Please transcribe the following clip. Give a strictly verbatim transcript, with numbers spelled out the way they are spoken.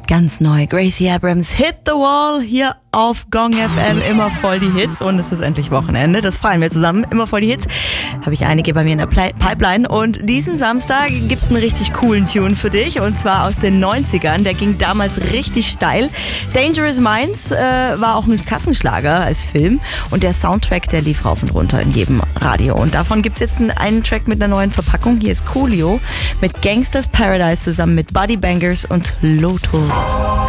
Ganz neu, Gracie Abrams, Hit the Wall, hier auf Gong F M, immer voll die Hits und es ist endlich Wochenende, das feiern wir zusammen, immer voll die Hits, habe ich einige bei mir in der Pli- Pipeline und diesen Samstag gibt's einen richtig coolen Tune für dich und zwar aus den neunzigern, der ging damals richtig steil. Dangerous Minds äh, war auch ein Kassenschlager als Film und der Soundtrack, der lief rauf und runter in jedem Radio und davon gibt's jetzt einen, einen Track mit einer neuen Verpackung, hier ist Coolio mit Gangsters Paradise zusammen mit Buddy Bangers und Lotus.